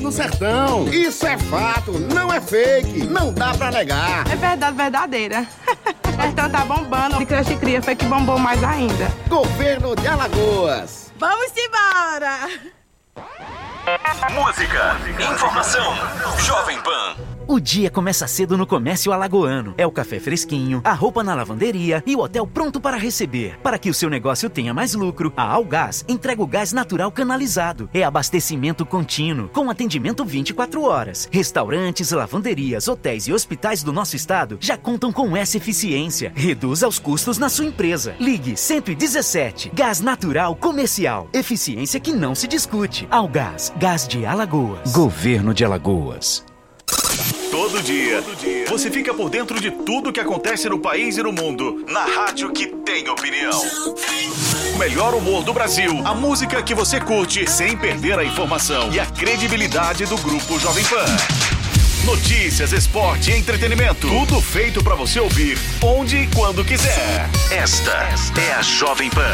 No sertão, isso é fato, não é fake, não dá pra negar. É verdade verdadeira. O sertão tá bombando, de creche cria foi que bombou mais ainda. Governo de Alagoas. Vamos embora! Música, informação, Jovem Pan. O dia começa cedo no comércio alagoano. É o café fresquinho, a roupa na lavanderia e o hotel pronto para receber. Para que o seu negócio tenha mais lucro, a Algás entrega o gás natural canalizado. É abastecimento contínuo, com atendimento 24 horas. Restaurantes, lavanderias, hotéis e hospitais do nosso estado já contam com essa eficiência. Reduza os custos na sua empresa. Ligue 117. Gás natural comercial. Eficiência que não se discute. Algás, gás de Alagoas. Governo de Alagoas. Todo dia, você fica por dentro de tudo que acontece no país e no mundo, na rádio que tem opinião. O melhor humor do Brasil, a música que você curte sem perder a informação e a credibilidade do Grupo Jovem Pan. Notícias, esporte e entretenimento, tudo feito pra você ouvir onde e quando quiser. Esta é a Jovem Pan.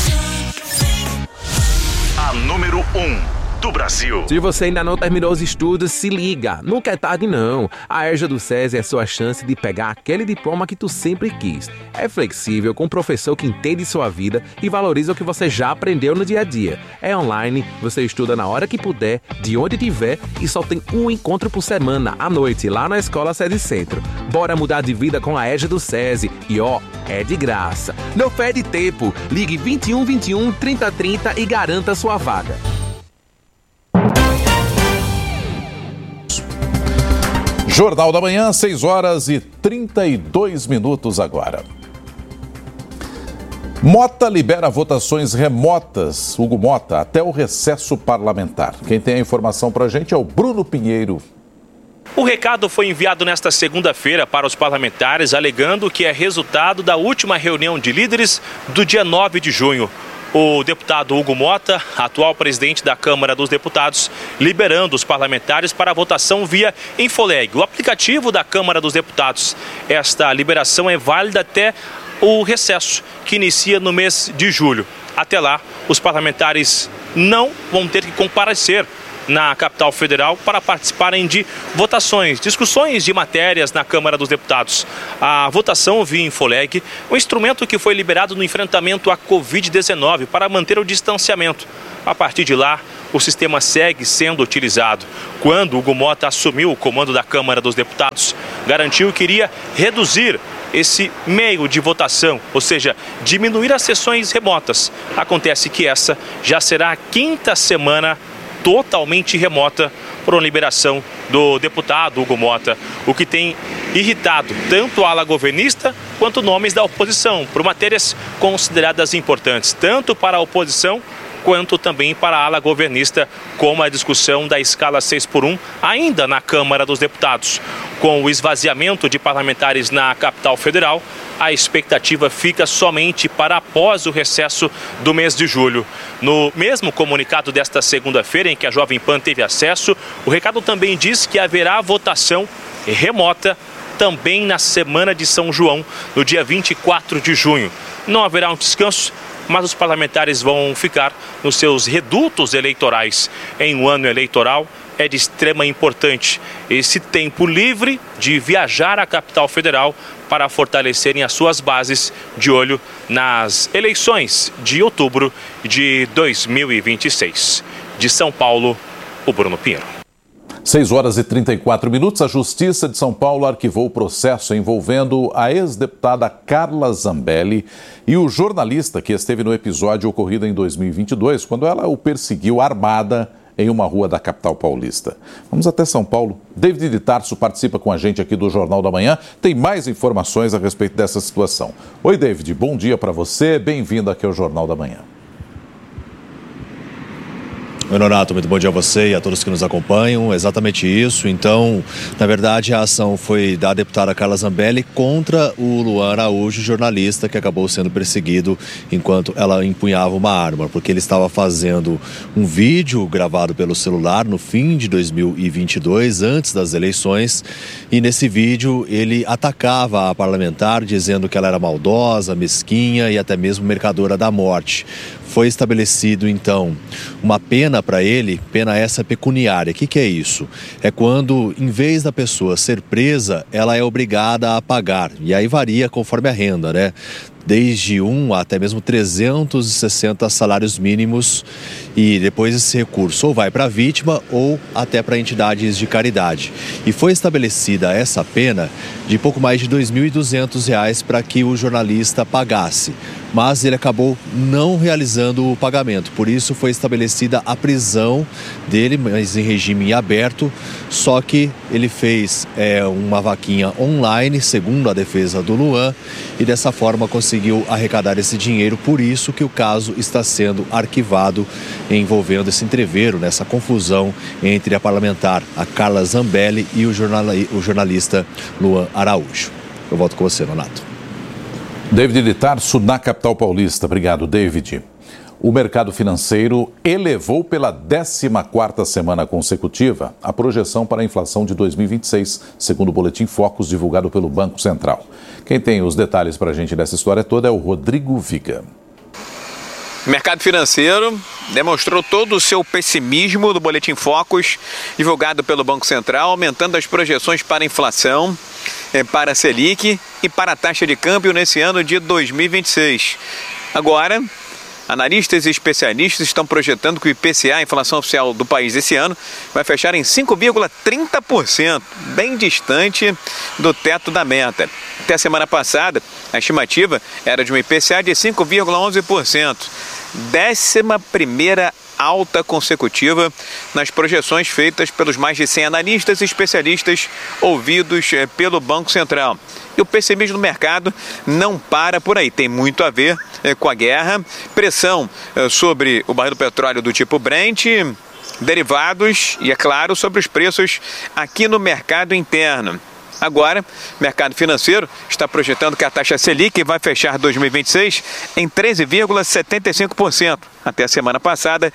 A número 1 do Brasil. Se você ainda não terminou os estudos, se liga. Nunca é tarde, não. A EJA do SESI é a sua chance de pegar aquele diploma que tu sempre quis. É flexível, com um professor que entende sua vida e valoriza o que você já aprendeu no dia a dia. É online, você estuda na hora que puder, de onde tiver e só tem um encontro por semana, à noite, lá na Escola SESI Centro. Bora mudar de vida com a EJA do SESI. E é de graça. Não perde tempo. Ligue 21 21 30 30 e garanta sua vaga. Jornal da Manhã, 6 horas e 32 minutos agora. Mota libera votações remotas, Hugo Mota, até o recesso parlamentar. Quem tem a informação para a gente é o Bruno Pinheiro. O recado foi enviado nesta segunda-feira para os parlamentares, alegando que é resultado da última reunião de líderes do dia 9 de junho. O deputado Hugo Mota, atual presidente da Câmara dos Deputados, liberando os parlamentares para a votação via Infoleg, o aplicativo da Câmara dos Deputados. Esta liberação é válida até o recesso, que inicia no mês de julho. Até lá, os parlamentares não vão ter que comparecer na capital federal para participarem de votações, discussões de matérias na Câmara dos Deputados. A votação via Infoleg, um instrumento que foi liberado no enfrentamento à Covid-19 para manter o distanciamento. A partir de lá, o sistema segue sendo utilizado. Quando Hugo Mota assumiu o comando da Câmara dos Deputados, garantiu que iria reduzir esse meio de votação, ou seja, diminuir as sessões remotas. Acontece que essa já será a 5ª semana totalmente remota por uma liberação do deputado Hugo Mota, o que tem irritado tanto a ala governista quanto nomes da oposição, por matérias consideradas importantes, tanto para a oposição quanto também para a ala governista, como a discussão da escala 6x1, ainda na Câmara dos Deputados. Com o esvaziamento de parlamentares na capital federal, a expectativa fica somente para após o recesso do mês de julho. No mesmo comunicado desta segunda-feira, em que a Jovem Pan teve acesso, o recado também diz que haverá votação remota também na semana de São João, no dia 24 de junho. Não haverá um descanso, mas os parlamentares vão ficar nos seus redutos eleitorais. Em um ano eleitoral, é de extrema importância esse tempo livre de viajar à capital federal para fortalecerem as suas bases de olho nas eleições de outubro de 2026. De São Paulo, o Bruno Pinheiro. 6 horas e 34 minutos, a Justiça de São Paulo arquivou o processo envolvendo a ex-deputada Carla Zambelli e o jornalista que esteve no episódio ocorrido em 2022, quando ela o perseguiu armada em uma rua da capital paulista. Vamos até São Paulo. David de Tarso participa com a gente aqui do Jornal da Manhã. Tem mais informações a respeito dessa situação. Oi, David, bom dia para você. Bem-vindo aqui ao Jornal da Manhã. Oi, Nonato, muito bom dia a você e a todos que nos acompanham. Exatamente isso. Então, na verdade, a ação foi da deputada Carla Zambelli contra o Luan Araújo, jornalista que acabou sendo perseguido enquanto ela empunhava uma arma, porque ele estava fazendo um vídeo gravado pelo celular no fim de 2022, antes das eleições, e nesse vídeo ele atacava a parlamentar, dizendo que ela era maldosa, mesquinha e até mesmo mercadora da morte. Foi estabelecido, então, uma pena pena para ele, pena essa pecuniária. O que é isso? É quando, em vez da pessoa ser presa, ela é obrigada a pagar. E aí varia conforme a renda, né? Desde 1 até mesmo 360 salários mínimos, e depois esse recurso ou vai para a vítima ou até para entidades de caridade. E foi estabelecida essa pena de pouco mais de R$ 2.200 para que o jornalista pagasse, mas ele acabou não realizando o pagamento. Por isso foi estabelecida a prisão dele, mas em regime aberto, só que ele fez uma vaquinha online, segundo a defesa do Luan, e dessa forma conseguiu arrecadar esse dinheiro. Por isso que o caso está sendo arquivado, envolvendo esse entreveiro, nessa confusão entre a parlamentar, a Carla Zambelli, e o jornalista Luan Araújo. Eu volto com você, Nonato. David de Tarso, na capital paulista. Obrigado, David. O mercado financeiro elevou pela 14ª semana consecutiva a projeção para a inflação de 2026, segundo o Boletim Focus divulgado pelo Banco Central. Quem tem os detalhes para a gente dessa história toda é o Rodrigo Viga. O mercado financeiro demonstrou todo o seu pessimismo do Boletim Focus divulgado pelo Banco Central, aumentando as projeções para a inflação, para a Selic e para a taxa de câmbio nesse ano de 2026. Agora, analistas e especialistas estão projetando que o IPCA, a inflação oficial do país esse ano, vai fechar em 5,30%, bem distante do teto da meta. Até a semana passada, a estimativa era de um IPCA de 5,11%, 11ª alta consecutiva nas projeções feitas pelos mais de 100 analistas e especialistas ouvidos pelo Banco Central. E o pessimismo do mercado não para por aí, tem muito a ver com a guerra, pressão sobre o barril do petróleo do tipo Brent, derivados e, é claro, sobre os preços aqui no mercado interno. Agora, o mercado financeiro está projetando que a taxa Selic vai fechar 2026 em 13,75%. Até a semana passada,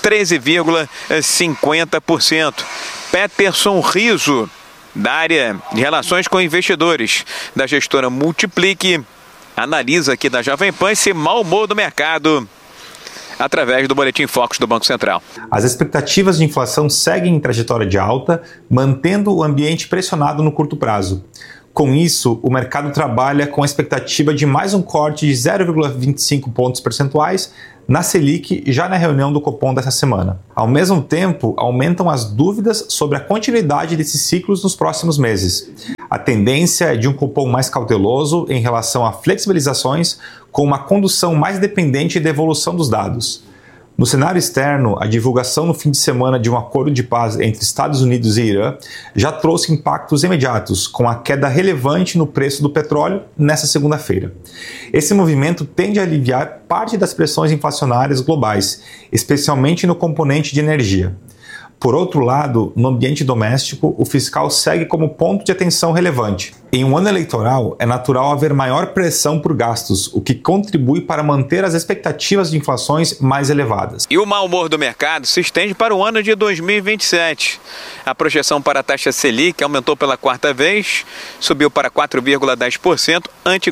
13,50%. Peterson Riso, da área de relações com investidores da gestora Multiplique, analisa aqui da Jovem Pan esse mau humor do mercado através do Boletim Focus do Banco Central. As expectativas de inflação seguem em trajetória de alta, mantendo o ambiente pressionado no curto prazo. Com isso, o mercado trabalha com a expectativa de mais um corte de 0,25 pontos percentuais na Selic já na reunião do Copom dessa semana. Ao mesmo tempo, aumentam as dúvidas sobre a continuidade desses ciclos nos próximos meses. A tendência é de um Copom mais cauteloso em relação a flexibilizações, com uma condução mais dependente da evolução dos dados. No cenário externo, a divulgação no fim de semana de um acordo de paz entre Estados Unidos e Irã já trouxe impactos imediatos, com a queda relevante no preço do petróleo nesta segunda-feira. Esse movimento tende a aliviar parte das pressões inflacionárias globais, especialmente no componente de energia. Por outro lado, no ambiente doméstico, o fiscal segue como ponto de atenção relevante. Em um ano eleitoral, é natural haver maior pressão por gastos, o que contribui para manter as expectativas de inflações mais elevadas. E o mau humor do mercado se estende para o ano de 2027. A projeção para a taxa Selic aumentou pela 4ª vez, subiu para 4,10%, ante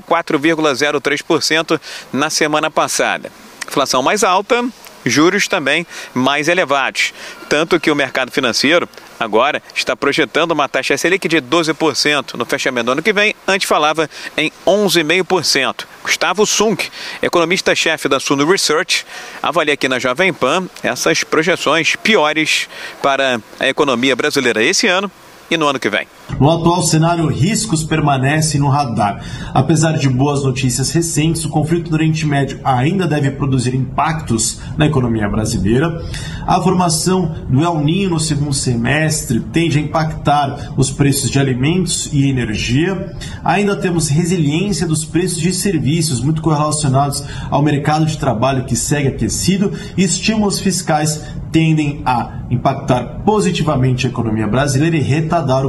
4,03% na semana passada. Inflação mais alta, juros também mais elevados. Tanto que o mercado financeiro agora está projetando uma taxa Selic de 12% no fechamento do ano que vem, antes falava em 11,5%. Gustavo Sunk, economista-chefe da Suno Research, avalia aqui na Jovem Pan essas projeções piores para a economia brasileira esse ano e no ano que vem. No atual cenário, riscos permanecem no radar. Apesar de boas notícias recentes, o conflito do Oriente Médio ainda deve produzir impactos na economia brasileira. A formação do El Niño no segundo semestre tende a impactar os preços de alimentos e energia. Ainda temos resiliência dos preços de serviços, muito correlacionados ao mercado de trabalho que segue aquecido, e estímulos fiscais tendem a impactar positivamente a economia brasileira e retardar o processo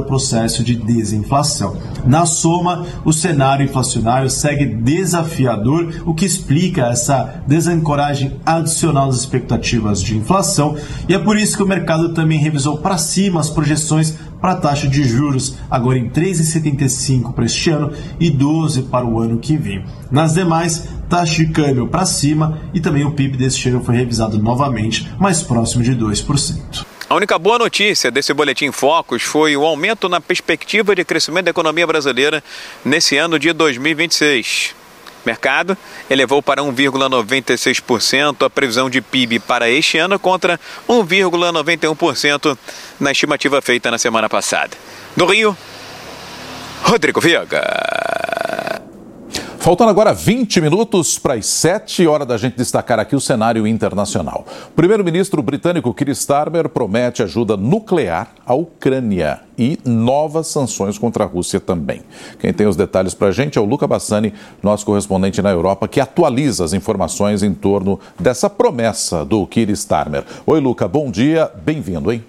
processo de desinflação. Na soma, o cenário inflacionário segue desafiador, o que explica essa desancoragem adicional das expectativas de inflação, e é por isso que o mercado também revisou para cima as projeções para a taxa de juros, agora em 3,75 para este ano e 12 para o ano que vem. Nas demais, taxa de câmbio para cima e também o PIB deste ano foi revisado novamente, mais próximo de 2%. A única boa notícia desse Boletim Focus foi o aumento na perspectiva de crescimento da economia brasileira nesse ano de 2026. O mercado elevou para 1,96% a previsão de PIB para este ano contra 1,91% na estimativa feita na semana passada. Do Rio, Rodrigo Viega. Faltando agora 20 minutos para as 7, hora da gente destacar aqui o cenário internacional. O primeiro-ministro britânico Keir Starmer promete ajuda nuclear à Ucrânia e novas sanções contra a Rússia também. Quem tem os detalhes para a gente é o Luca Bassani, nosso correspondente na Europa, que atualiza as informações em torno dessa promessa do Keir Starmer. Oi, Luca, bom dia, bem-vindo, hein?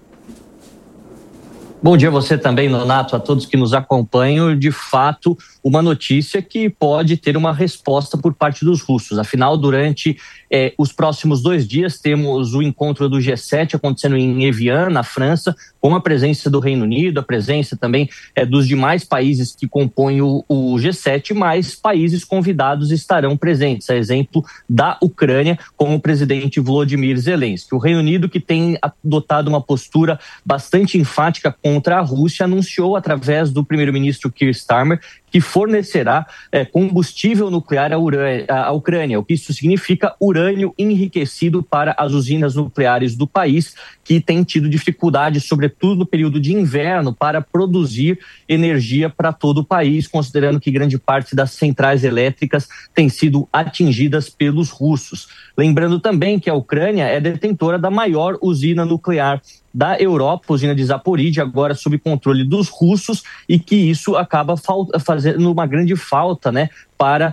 Bom dia a você também, Nonato, a todos que nos acompanham. De fato, uma notícia que pode ter uma resposta por parte dos russos. Afinal, durante os próximos 2 dias, temos o encontro do G7 acontecendo em Evian, na França, com a presença do Reino Unido, a presença também dos demais países que compõem o G7, mas países convidados estarão presentes. A exemplo da Ucrânia, com o presidente Volodymyr Zelensky. O Reino Unido, que tem adotado uma postura bastante enfática contra a Rússia, anunciou através do primeiro-ministro Keir Starmer que fornecerá combustível nuclear à Ucrânia, o que isso significa urânio enriquecido para as usinas nucleares do país, que tem tido dificuldade, sobretudo no período de inverno, para produzir energia para todo o país, considerando que grande parte das centrais elétricas têm sido atingidas pelos russos. Lembrando também que a Ucrânia é detentora da maior usina nuclear da Europa, usina de Zaporizhzhia, agora sob controle dos russos, e que isso acaba fazendo uma grande falta, né, para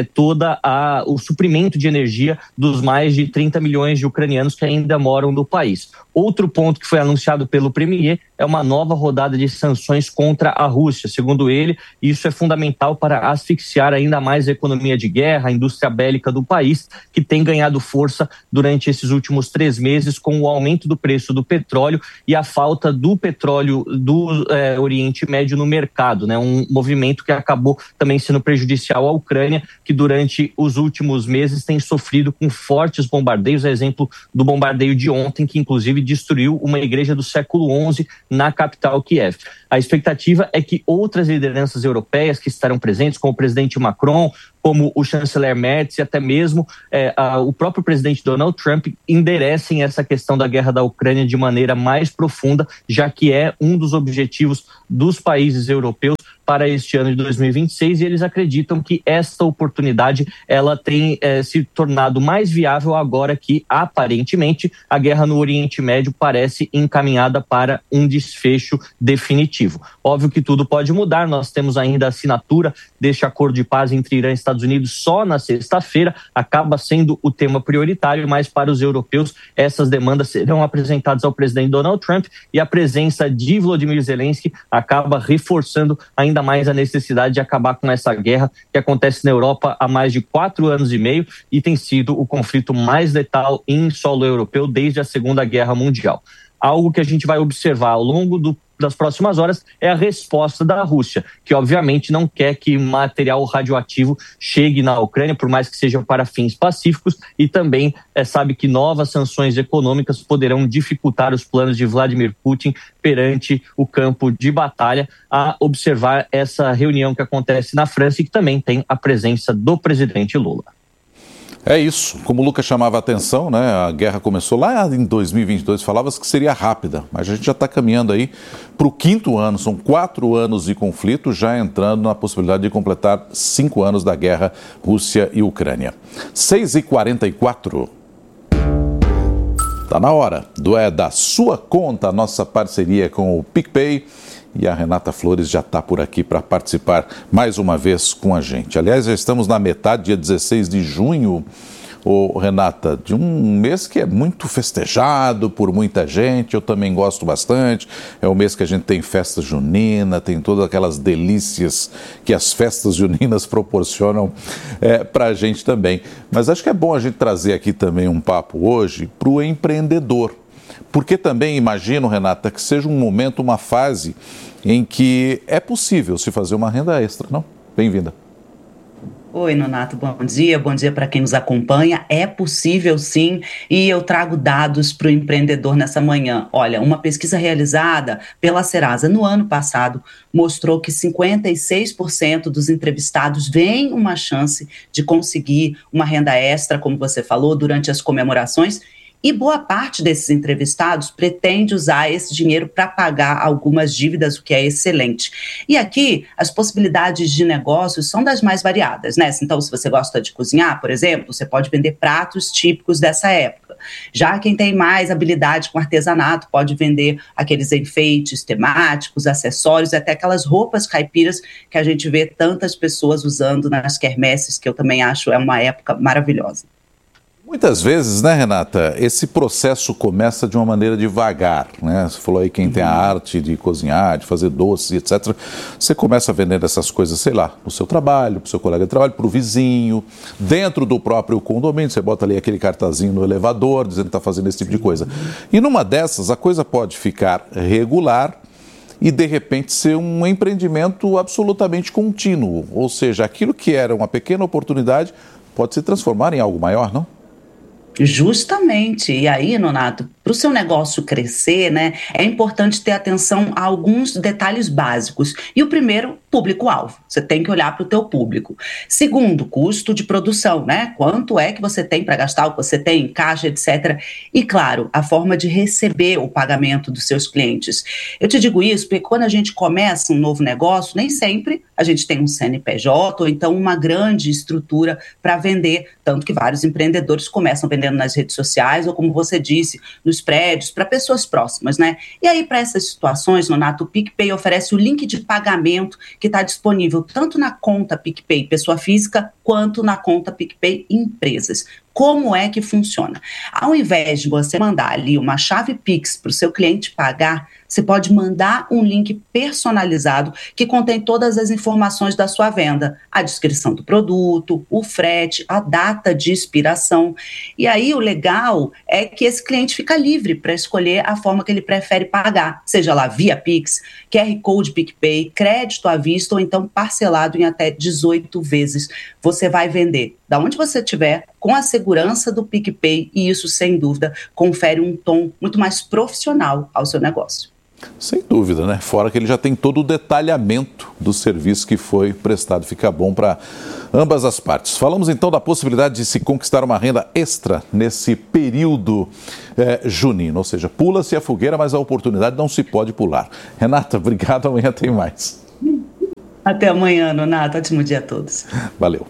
o suprimento de energia dos mais de 30 milhões de ucranianos que ainda moram no país. Outro ponto que foi anunciado pelo premier é uma nova rodada de sanções contra a Rússia. Segundo ele, isso é fundamental para asfixiar ainda mais a economia de guerra, a indústria bélica do país, que tem ganhado força durante esses últimos 3 meses com o aumento do preço do petróleo e a falta do petróleo do Oriente Médio no mercado, né? Um movimento que acabou também sendo prejudicial ao Ucrânia, que durante os últimos meses tem sofrido com fortes bombardeios, a exemplo do bombardeio de ontem, que inclusive destruiu uma igreja do século XI na capital Kiev. A expectativa é que outras lideranças europeias que estarão presentes, como o presidente Macron, como o chanceler Merz e até mesmo o próprio presidente Donald Trump, enderecem essa questão da guerra da Ucrânia de maneira mais profunda, já que é um dos objetivos dos países europeus para este ano de 2026, e eles acreditam que esta oportunidade ela tem se tornado mais viável agora que, aparentemente, a guerra no Oriente Médio parece encaminhada para um desfecho definitivo. Óbvio que tudo pode mudar, nós temos ainda a assinatura deste acordo de paz entre Irã e Estados Unidos só na sexta-feira, acaba sendo o tema prioritário, mas para os europeus essas demandas serão apresentadas ao presidente Donald Trump, e a presença de Volodymyr Zelensky acaba reforçando ainda mais a necessidade de acabar com essa guerra que acontece na Europa há mais de 4 anos e meio e tem sido o conflito mais letal em solo europeu desde a Segunda Guerra Mundial. Algo que a gente vai observar ao longo das próximas horas é a resposta da Rússia, que obviamente não quer que material radioativo chegue na Ucrânia, por mais que seja para fins pacíficos, e também sabe que novas sanções econômicas poderão dificultar os planos de Vladimir Putin perante o campo de batalha, a observar essa reunião que acontece na França e que também tem a presença do presidente Lula. É isso, como o Lucas chamava a atenção, né? A guerra começou lá em 2022, falava-se que seria rápida, mas a gente já está caminhando aí para o 5º ano, são 4 anos de conflito, já entrando na possibilidade de completar 5 anos da guerra Rússia e Ucrânia. 6h44. Está na hora da sua conta, a nossa parceria com o PicPay. E a Renata Flores já está por aqui para participar mais uma vez com a gente. Aliás, já estamos na metade, dia 16 de junho. Renata, de um mês que é muito festejado por muita gente, eu também gosto bastante. É o mês que a gente tem festa junina, tem todas aquelas delícias que as festas juninas proporcionam para a gente também. Mas acho que é bom a gente trazer aqui também um papo hoje para o empreendedor. Porque também imagino, Renata, que seja um momento, uma fase em que é possível se fazer uma renda extra, não? Bem-vinda. Oi, Nonato, bom dia para quem nos acompanha. É possível sim, e eu trago dados para o empreendedor nessa manhã. Olha, uma pesquisa realizada pela Serasa no ano passado mostrou que 56% dos entrevistados veem uma chance de conseguir uma renda extra, como você falou, durante as comemorações. E boa parte desses entrevistados pretende usar esse dinheiro para pagar algumas dívidas, o que é excelente. E aqui, as possibilidades de negócios são das mais variadas, né? Então, se você gosta de cozinhar, por exemplo, você pode vender pratos típicos dessa época. Já quem tem mais habilidade com artesanato pode vender aqueles enfeites temáticos, acessórios, até aquelas roupas caipiras que a gente vê tantas pessoas usando nas quermesses, que eu também acho é uma época maravilhosa. Muitas vezes, né, Renata, esse processo começa de uma maneira devagar, né? Você falou aí quem tem a arte de cozinhar, de fazer doces, etc. Você começa vendendo essas coisas, sei lá, pro seu trabalho, pro seu colega de trabalho, pro vizinho, dentro do próprio condomínio, você bota ali aquele cartazinho no elevador, dizendo que está fazendo esse tipo de coisa. E numa dessas, a coisa pode ficar regular e, de repente, ser um empreendimento absolutamente contínuo. Ou seja, aquilo que era uma pequena oportunidade pode se transformar em algo maior, não? Justamente, e aí, Nonato, para o seu negócio crescer, né, é importante ter atenção a alguns detalhes básicos. E o primeiro, público-alvo. Você tem que olhar para o teu público. Segundo, custo de produção, né? Quanto é que você tem para gastar, o que você tem em caixa, etc. E, claro, a forma de receber o pagamento dos seus clientes. Eu te digo isso porque quando a gente começa um novo negócio, nem sempre a gente tem um CNPJ ou então uma grande estrutura para vender, tanto que vários empreendedores começam vendendo nas redes sociais ou, como você disse, nos prédios, para pessoas próximas, né? E aí, para essas situações, Nonato, o PicPay oferece o link de pagamento que está disponível tanto na conta PicPay pessoa física quanto na conta PicPay empresas. Como é que funciona? Ao invés de você mandar ali uma chave Pix para o seu cliente pagar, você pode mandar um link personalizado que contém todas as informações da sua venda, a descrição do produto, o frete, a data de expiração. E aí o legal é que esse cliente fica livre para escolher a forma que ele prefere pagar, seja lá via Pix, QR Code PicPay, crédito à vista ou então parcelado em até 18 vezes. Você vai vender da onde você estiver, com a segurança do PicPay, e isso, sem dúvida, confere um tom muito mais profissional ao seu negócio. Sem dúvida, né? Fora que ele já tem todo o detalhamento do serviço que foi prestado. Fica bom para ambas as partes. Falamos então da possibilidade de se conquistar uma renda extra nesse período junino. Ou seja, pula-se a fogueira, mas a oportunidade não se pode pular. Renata, obrigado. Amanhã tem mais. Até amanhã, Nonato. Ótimo dia a todos. Valeu.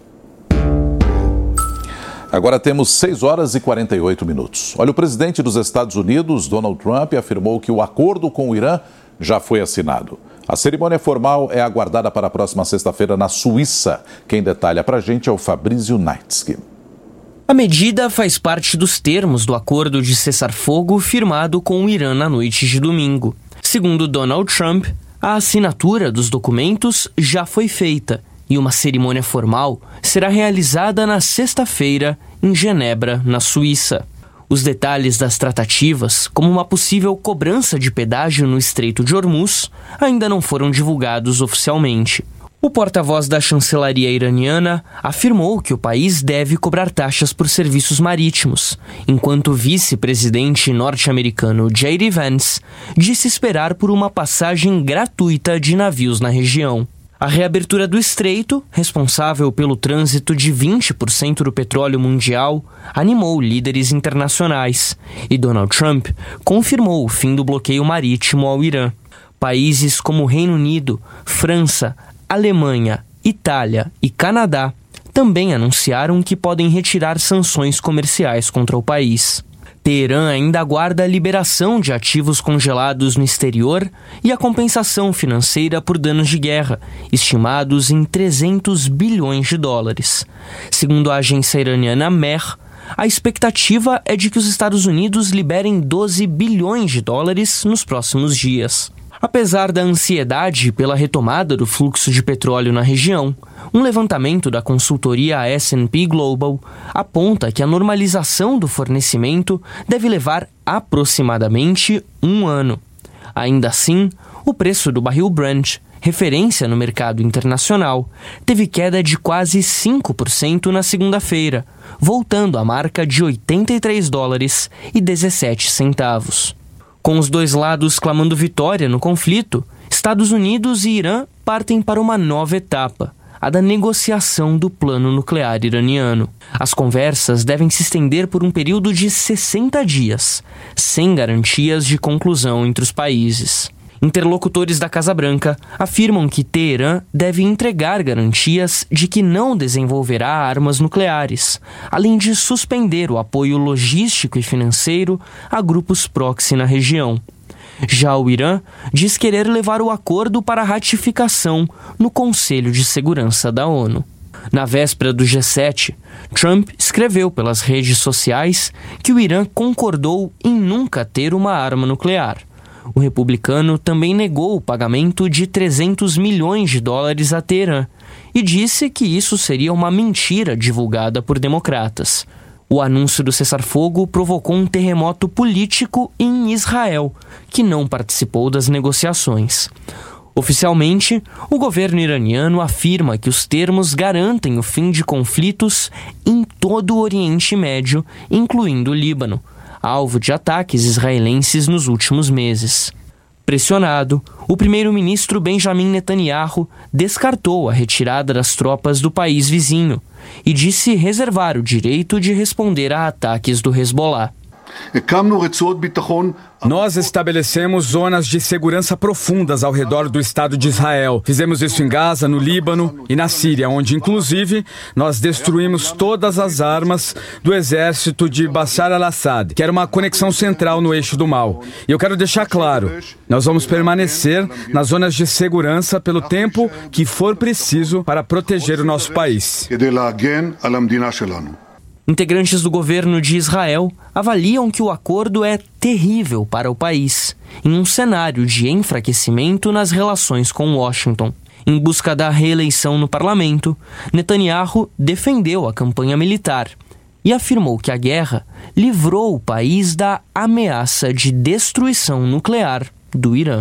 Agora temos 6 horas e 48 minutos. Olha, o presidente dos Estados Unidos, Donald Trump, afirmou que o acordo com o Irã já foi assinado. A cerimônia formal é aguardada para a próxima sexta-feira na Suíça. Quem detalha para a gente é o Fabrício Naitsky. A medida faz parte dos termos do acordo de cessar-fogo firmado com o Irã na noite de domingo. Segundo Donald Trump, a assinatura dos documentos já foi feita e uma cerimônia formal será realizada na sexta-feira em Genebra, na Suíça. Os detalhes das tratativas, como uma possível cobrança de pedágio no Estreito de Hormuz, ainda não foram divulgados oficialmente. O porta-voz da chancelaria iraniana afirmou que o país deve cobrar taxas por serviços marítimos, enquanto o vice-presidente norte-americano J.D. Vance disse esperar por uma passagem gratuita de navios na região. A reabertura do estreito, responsável pelo trânsito de 20% do petróleo mundial, animou líderes internacionais e Donald Trump confirmou o fim do bloqueio marítimo ao Irã. Países como Reino Unido, França, Alemanha, Itália e Canadá também anunciaram que podem retirar sanções comerciais contra o país. Teherã ainda aguarda a liberação de ativos congelados no exterior e a compensação financeira por danos de guerra, estimados em 300 bilhões de dólares. Segundo a agência iraniana Mehr, a expectativa é de que os Estados Unidos liberem 12 bilhões de dólares nos próximos dias. Apesar da ansiedade pela retomada do fluxo de petróleo na região, um levantamento da consultoria S&P Global aponta que a normalização do fornecimento deve levar aproximadamente 1 ano. Ainda assim, o preço do barril Brent, referência no mercado internacional, teve queda de quase 5% na segunda-feira, voltando à marca de $83,17. Com os dois lados clamando vitória no conflito, Estados Unidos e Irã partem para uma nova etapa, a da negociação do plano nuclear iraniano. As conversas devem se estender por um período de 60 dias, sem garantias de conclusão entre os países. Interlocutores da Casa Branca afirmam que Teherã deve entregar garantias de que não desenvolverá armas nucleares, além de suspender o apoio logístico e financeiro a grupos proxy na região. Já o Irã diz querer levar o acordo para ratificação no Conselho de Segurança da ONU. Na véspera do G7, Trump escreveu pelas redes sociais que o Irã concordou em nunca ter uma arma nuclear. O republicano também negou o pagamento de 300 milhões de dólares a Teherã e disse que isso seria uma mentira divulgada por democratas. O anúncio do cessar-fogo provocou um terremoto político em Israel, que não participou das negociações. Oficialmente, o governo iraniano afirma que os termos garantem o fim de conflitos em todo o Oriente Médio, incluindo o Líbano, alvo de ataques israelenses nos últimos meses. Pressionado, o primeiro-ministro Benjamin Netanyahu descartou a retirada das tropas do país vizinho e disse reservar o direito de responder a ataques do Hezbollah. Nós estabelecemos zonas de segurança profundas ao redor do Estado de Israel. Fizemos isso em Gaza, no Líbano e na Síria, onde, inclusive, nós destruímos todas as armas do exército de Bashar al-Assad, que era uma conexão central no eixo do mal. E eu quero deixar claro, nós vamos permanecer nas zonas de segurança pelo tempo que for preciso para proteger o nosso país. Integrantes do governo de Israel avaliam que o acordo é terrível para o país, em um cenário de enfraquecimento nas relações com Washington. Em busca da reeleição no parlamento, Netanyahu defendeu a campanha militar e afirmou que a guerra livrou o país da ameaça de destruição nuclear do Irã.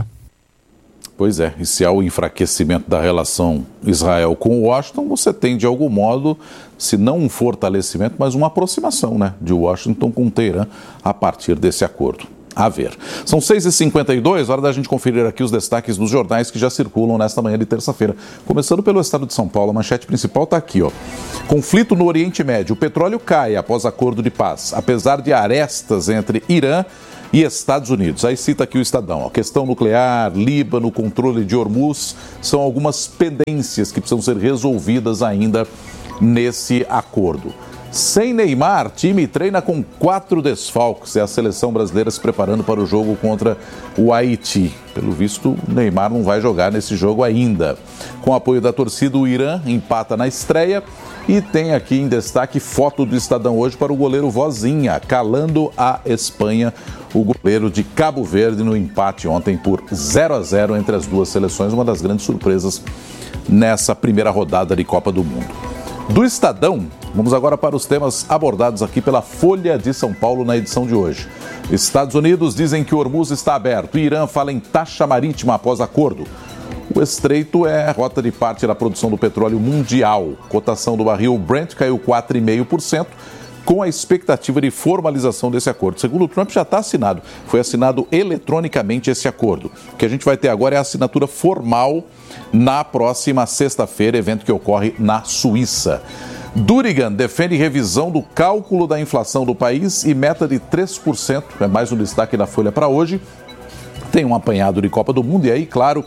Pois é, e se há o enfraquecimento da relação Israel com Washington, você tem de algum modo, se não um fortalecimento, mas uma aproximação, né, de Washington com Teherã a partir desse acordo. A ver. São 6h52, hora da gente conferir aqui os destaques dos jornais que já circulam nesta manhã de terça-feira. Começando pelo estado de São Paulo, a manchete principal está aqui, ó. Conflito no Oriente Médio. O petróleo cai após acordo de paz, apesar de arestas entre Irã e Estados Unidos. Aí cita aqui o Estadão. A questão nuclear, Líbano, controle de Hormuz, são algumas pendências que precisam ser resolvidas ainda nesse acordo. Sem Neymar, time treina com 4 desfalques. É a seleção brasileira se preparando para o jogo contra o Haiti. Pelo visto, o Neymar não vai jogar nesse jogo ainda. Com apoio da torcida, o Irã empata na estreia. E tem aqui em destaque foto do Estadão hoje para o goleiro Vozinha, calando a Espanha, o goleiro de Cabo Verde, no empate ontem por 0-0 entre as duas seleções, uma das grandes surpresas nessa primeira rodada de Copa do Mundo. Do Estadão, vamos agora para os temas abordados aqui pela Folha de São Paulo na edição de hoje. Estados Unidos dizem que o Hormuz está aberto, Irã fala em taxa marítima após acordo. O estreito é rota de parte da produção do petróleo mundial. Cotação do barril Brent caiu 4,5%, com a expectativa de formalização desse acordo. Segundo o Trump, já está assinado. Foi assinado eletronicamente esse acordo. O que a gente vai ter agora é a assinatura formal na próxima sexta-feira, evento que ocorre na Suíça. Durigan defende revisão do cálculo da inflação do país e meta de 3%. É mais um destaque da Folha para hoje. Tem um apanhado de Copa do Mundo e aí, claro,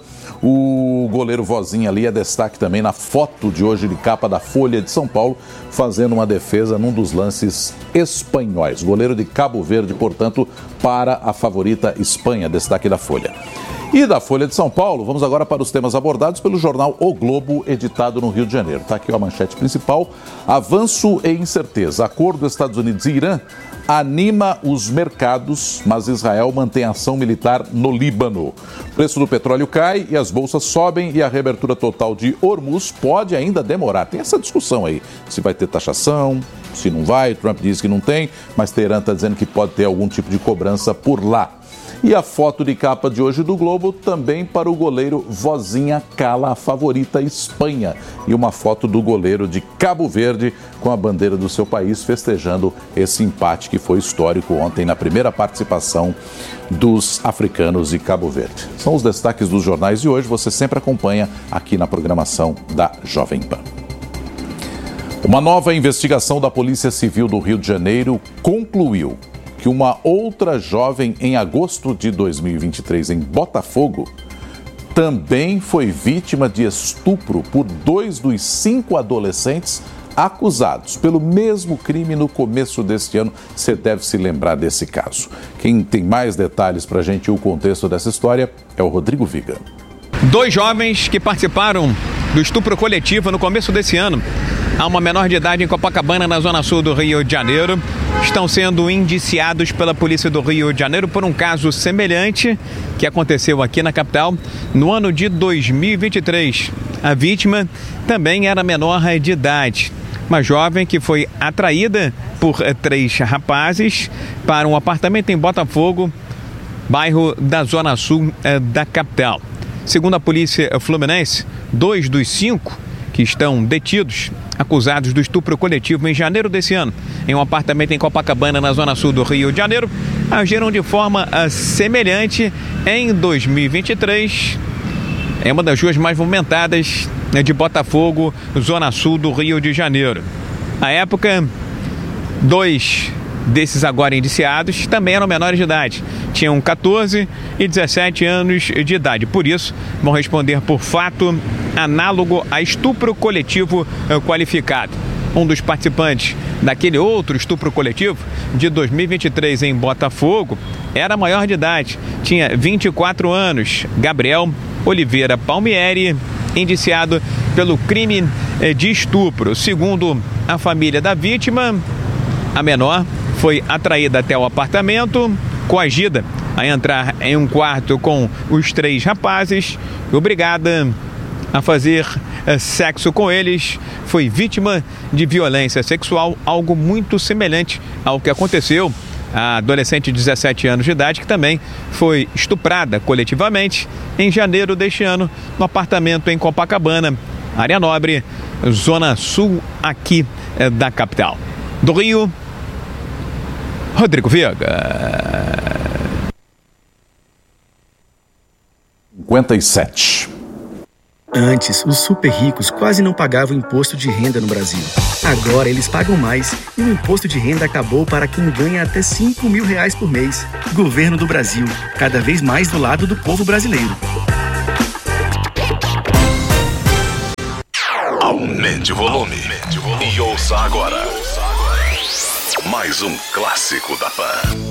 o goleiro Vozinha ali é destaque também na foto de hoje de capa da Folha de São Paulo, fazendo uma defesa num dos lances espanhóis. Goleiro de Cabo Verde, portanto, para a favorita Espanha, destaque da Folha. E da Folha de São Paulo, vamos agora para os temas abordados pelo jornal O Globo, editado no Rio de Janeiro. Está aqui a manchete principal: avanço e incerteza. Acordo Estados Unidos e Irã anima os mercados, mas Israel mantém ação militar no Líbano. O preço do petróleo cai e as bolsas sobem e a reabertura total de Hormuz pode ainda demorar. Tem essa discussão aí, se vai ter taxação, se não vai. Trump diz que não tem, mas Teherã está dizendo que pode ter algum tipo de cobrança por lá. E a foto de capa de hoje do Globo também para o goleiro Vozinha Cala, a favorita Espanha. E uma foto do goleiro de Cabo Verde com a bandeira do seu país festejando esse empate que foi histórico ontem na primeira participação dos africanos de Cabo Verde. São os destaques dos jornais de hoje, você sempre acompanha aqui na programação da Jovem Pan. Uma nova investigação da Polícia Civil do Rio de Janeiro concluiu que uma outra jovem em agosto de 2023 em Botafogo também foi vítima de estupro por 2 dos 5 adolescentes acusados pelo mesmo crime no começo deste ano. Você deve se lembrar desse caso. Quem tem mais detalhes para a gente e o contexto dessa história é o Rodrigo Viga. 2 jovens que participaram do estupro coletivo no começo desse ano a uma menor de idade em Copacabana, na zona sul do Rio de Janeiro, estão sendo indiciados pela Polícia do Rio de Janeiro por um caso semelhante que aconteceu aqui na capital no ano de 2023. A vítima também era menor de idade, uma jovem que foi atraída por 3 rapazes para um apartamento em Botafogo, bairro da zona sul da capital. Segundo a polícia fluminense, 2 dos 5 que estão detidos, acusados do estupro coletivo em janeiro desse ano, em um apartamento em Copacabana, na zona sul do Rio de Janeiro, agiram de forma semelhante em 2023, em uma das ruas mais movimentadas de Botafogo, zona sul do Rio de Janeiro. À época, 2 desses agora indiciados também eram menores de idade, tinham 14 e 17 anos de idade, por isso vão responder por fato análogo a estupro coletivo qualificado. Um dos participantes daquele outro estupro coletivo de 2023 em Botafogo era maior de idade, tinha 24 anos, Gabriel Oliveira Palmieri, indiciado pelo crime de estupro. Segundo a família da vítima, a menor foi atraída até o apartamento, coagida a entrar em um quarto com os 3 rapazes e obrigada a fazer sexo com eles. Foi vítima de violência sexual, algo muito semelhante ao que aconteceu à adolescente de 17 anos de idade, que também foi estuprada coletivamente em janeiro deste ano, no apartamento em Copacabana, área nobre, zona sul aqui da capital. Do Rio, Rodrigo Viga. 57. Antes, os super ricos quase não pagavam imposto de renda no Brasil. Agora eles pagam mais e o imposto de renda acabou para quem ganha até R$5 mil por mês. Governo do Brasil, cada vez mais do lado do povo brasileiro. Aumente o volume. E ouça agora mais um clássico da Pan.